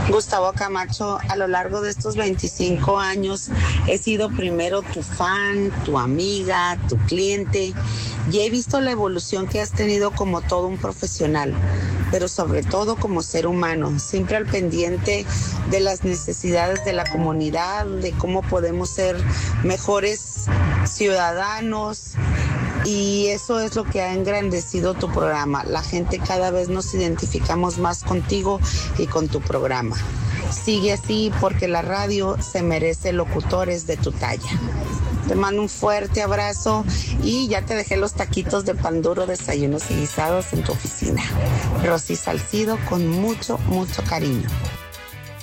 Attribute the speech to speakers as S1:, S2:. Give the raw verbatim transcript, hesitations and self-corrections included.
S1: Gustavo Camacho, a lo largo de estos veinticinco años he sido primero tu fan, tu amiga, tu cliente y he visto la evolución que has tenido como todo un profesional, pero sobre todo como ser humano, siempre al pendiente de las necesidades de la comunidad, de cómo podemos ser mejores ciudadanos. Y eso es lo que ha engrandecido tu programa. La gente cada vez nos identificamos más contigo y con tu programa. Sigue así porque la radio se merece locutores de tu talla. Te mando un fuerte abrazo y ya te dejé los taquitos de pan duro, desayunos y guisados en tu oficina. Rosy Salcido, con mucho, mucho cariño.